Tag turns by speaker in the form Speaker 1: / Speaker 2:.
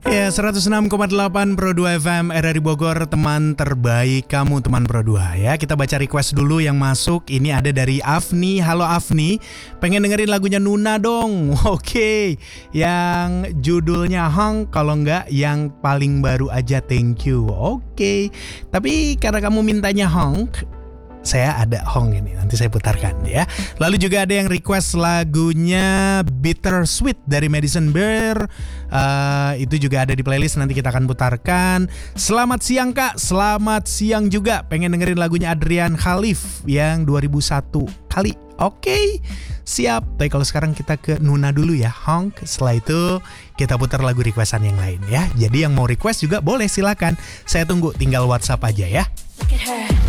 Speaker 1: Ya, 106,8 Pro 2 FM RRI Bogor, teman terbaik kamu, teman Pro 2 ya. Kita baca request dulu yang masuk. Ini ada dari Afni. Halo Afni, pengen dengerin lagunya Nuna dong. Oke, yang judulnya Hong, kalau enggak yang paling baru aja Thank You. Oke, tapi karena kamu mintanya Hong, saya ada Hong ini, nanti saya putarkan ya. Lalu juga ada yang request lagunya Bittersweet dari Madison Beer. Itu juga ada di playlist, nanti kita akan putarkan. Selamat siang Kak, selamat siang juga. Pengen dengerin lagunya Adrian Khalif yang 2001 kali. Oke, siap. Tapi kalau sekarang kita ke Nuna dulu ya, Hong. Setelah itu kita putar lagu requestan yang lain ya. Jadi yang mau request juga boleh, silakan. Saya tunggu, tinggal WhatsApp aja ya.
Speaker 2: Look at her.